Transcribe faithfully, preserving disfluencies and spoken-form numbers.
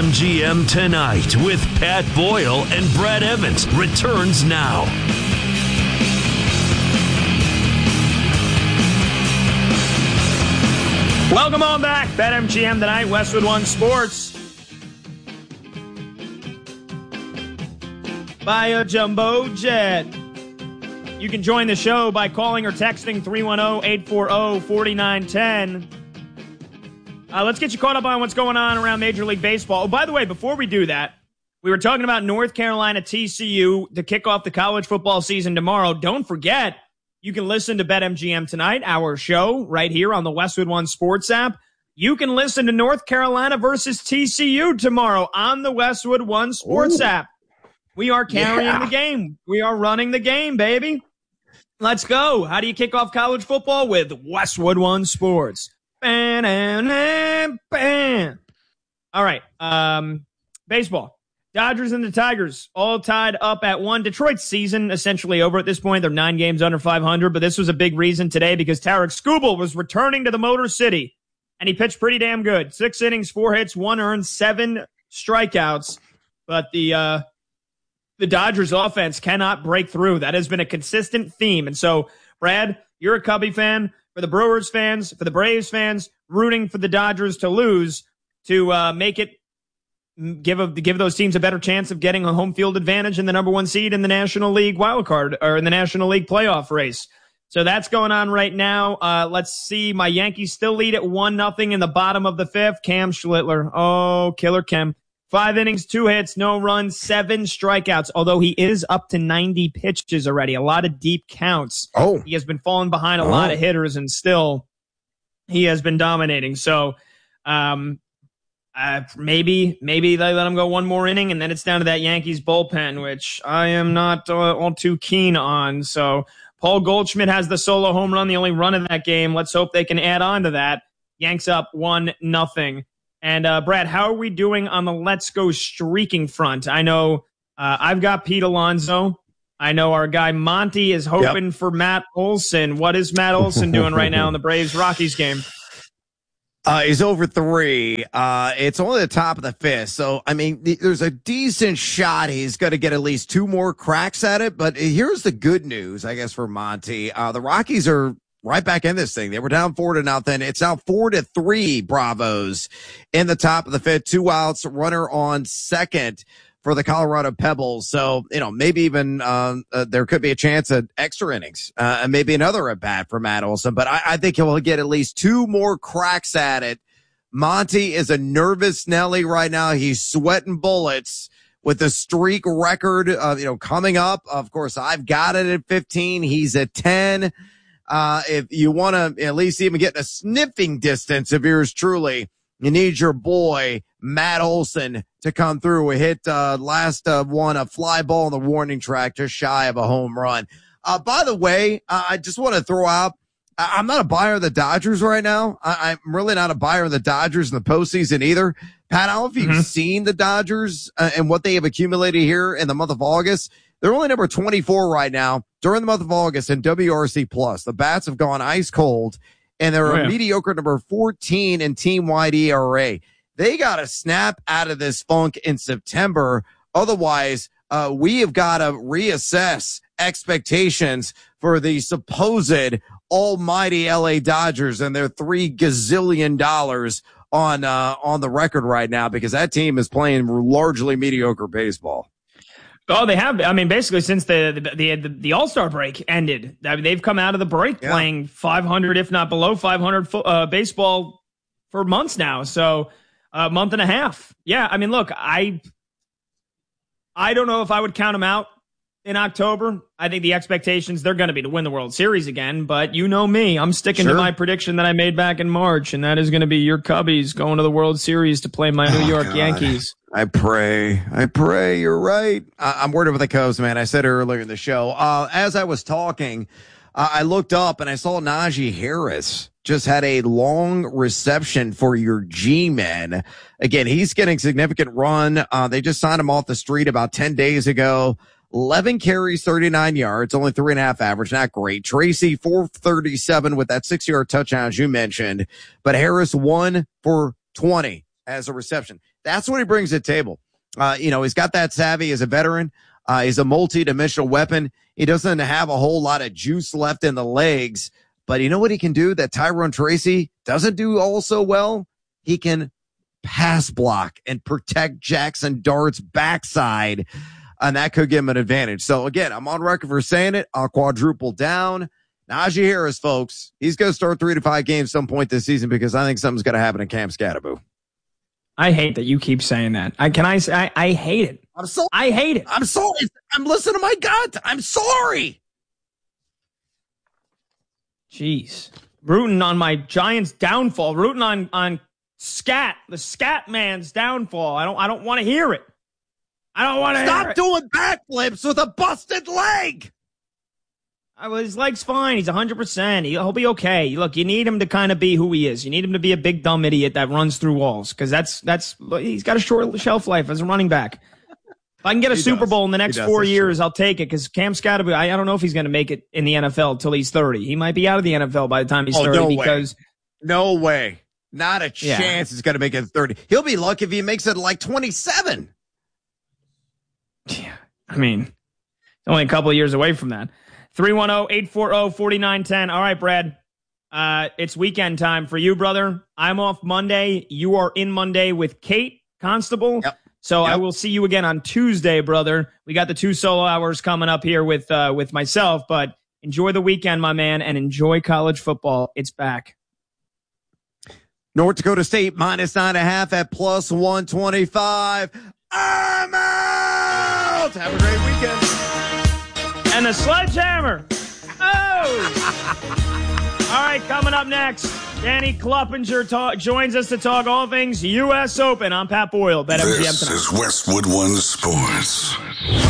BetMGM Tonight with Pat Boyle and Brad Evans returns now. Welcome on back. BetMGM Tonight, Westwood One Sports. By a jumbo jet. You can join the show by calling or texting three one zero, eight four zero, four nine one zero. Uh, let's get you caught up on what's going on around Major League Baseball. Oh, by the way, before we do that, we were talking about North Carolina T C U to kick off the college football season tomorrow. Don't forget, you can listen to BetMGM Tonight, our show, right here on the Westwood One Sports app. You can listen to North Carolina versus T C U tomorrow on the Westwood One Sports Ooh. app. We are carrying yeah. the game. We are running the game, baby. Let's go. How do you kick off college football? With Westwood One Sports. Bam, bam. All right. Um, baseball. Dodgers and the Tigers all tied up at one. Detroit's season essentially over at this point. They're nine games under five hundred, but this was a big reason today because Tarek Skubal was returning to the Motor City, and he pitched pretty damn good. Six innings, four hits, one earned, seven strikeouts. But the uh, the Dodgers offense cannot break through. That has been a consistent theme. And so, Brad, you're a Cubby fan. For the Brewers fans, for the Braves fans, rooting for the Dodgers to lose to uh, make it give a, give those teams a better chance of getting a home field advantage in the number one seed in the National League wild card or in the National League playoff race. So that's going on right now. Uh, let's see. My Yankees still lead at one nothing in the bottom of the fifth. Cam Schlittler. Oh, killer Cam. Five innings, two hits, no runs, seven strikeouts, although he is up to ninety pitches already. A lot of deep counts. Oh. He has been falling behind a oh. lot of hitters, and still he has been dominating. So um, uh, maybe maybe they let him go one more inning, and then it's down to that Yankees bullpen, which I am not uh, all too keen on. So Paul Goldschmidt has the solo home run, the only run of that game. Let's hope they can add on to that. Yanks up one nothing. And, uh, Brad, how are we doing on the Let's Go streaking front? I know uh, I've got Pete Alonso. I know our guy Monty is hoping yep. for Matt Olson. What is Matt Olson doing right now in the Braves-Rockies game? Uh, he's over three. Uh, it's only the top of the fifth. So, I mean, th- there's a decent shot he's going to get at least two more cracks at it. But here's the good news, I guess, for Monty. Uh, the Rockies are right back in this thing. They were down four to nothing. It's now four to three Bravos in the top of the fifth. Two outs, runner on second for the Colorado Pebbles. So, you know, maybe even, um, uh, there could be a chance at extra innings, uh, and maybe another at bat for Matt Olson, but I, I think he'll get at least two more cracks at it. Monty is a nervous Nelly right now. He's sweating bullets with the streak record, uh, you know, coming up. Of course, I've got it at fifteen. He's at ten. Uh, if you want to at least even get a sniffing distance of yours truly, you need your boy, Matt Olson, to come through. We hit, uh, last, uh, one, a fly ball on the warning track, just shy of a home run. Uh, by the way, uh, I just want to throw out, I- I'm not a buyer of the Dodgers right now. I- I'm really not a buyer of the Dodgers in the postseason either. Pat, I don't know if you've mm-hmm. seen the Dodgers uh, and what they have accumulated here in the month of August. They're only number twenty-four right now during the month of August in W R C plus. The bats have gone ice cold, and they're oh, yeah. a mediocre number fourteen in team-wide E R A. They got to snap out of this funk in September. Otherwise, uh, we have got to reassess expectations for the supposed almighty L A Dodgers and their three gazillion dollars on, uh, on the record right now, because that team is playing largely mediocre baseball. Oh, they have. I mean, basically, since the the the, the All-Star break ended, I mean, they've come out of the break yeah. playing five hundred, if not below five hundred fo- uh, baseball for months now. So a month and a half. Yeah, I mean, look, I I don't know if I would count them out in October. I think the expectations, they're going to be to win the World Series again. But you know me, I'm sticking sure. to my prediction that I made back in March, and that is going to be your Cubbies going to the World Series to play my New oh, York God. Yankees. I pray. I pray. You're right. I- I'm worried about the Cubs, man. I said earlier in the show. Uh, as I was talking, uh, I looked up and I saw Najee Harris just had a long reception for your G-Men. Again, he's getting significant run. Uh, they just signed him off the street about ten days ago. eleven carries, thirty-nine yards, only three and a half average. Not great. Tracy, four thirty-seven with that six-yard touchdown, as you mentioned. But Harris, one for twenty. as a reception. That's what he brings to the table. Uh, you know, he's got that savvy as a veteran. Uh, he's a multi-dimensional weapon. He doesn't have a whole lot of juice left in the legs, but you know what he can do that Tyrone Tracy doesn't do also well? He can pass block and protect Jackson Dart's backside, and that could give him an advantage. So again, I'm on record for saying it. I'll quadruple down. Najee Harris, folks, he's going to start three to five games some point this season because I think something's going to happen in Cam Scatterboo. I hate that you keep saying that. I can I say I, I hate it. I'm sorry. I hate it. I'm sorry. I'm listening to my gut. I'm sorry. Jeez. Rooting on my Giants' downfall. Rooting on on Scat, the Scat Man's downfall. I don't I don't want to hear it. I don't want to hear it. Stop doing backflips with a busted leg. Well, his leg's fine. He's one hundred percent. He'll be okay. Look, you need him to kind of be who he is. You need him to be a big, dumb idiot that runs through walls because that's, that's, he's got a short shelf life as a running back. If I can get a he Super does. Bowl in the next four years, true. I'll take it because Cam Scatterboo, I, I don't know if he's going to make it in the N F L till he's thirty. He might be out of the N F L by the time he's oh, thirty no because. Way. No way. Not a chance yeah. he's going to make it thirty. He'll be lucky if he makes it like twenty-seven. Yeah. I mean, only a couple of years away from that. three one zero, eight four zero, four nine one zero. All right, Brad. Uh, it's weekend time for you, brother. I'm off Monday. You are in Monday with Kate Constable. Yep. So yep. I will see you again on Tuesday, brother. We got the two solo hours coming up here with uh, with myself, but enjoy the weekend, my man, and enjoy college football. It's back. North Dakota State minus nine and a half at plus one twenty-five. I'm out. Have a great weekend. And the sledgehammer. Oh! All right, coming up next, Danny Kluppinger talk, joins us to talk all things U S Open. I'm Pat Boyle. Bet this is Westwood One Sports.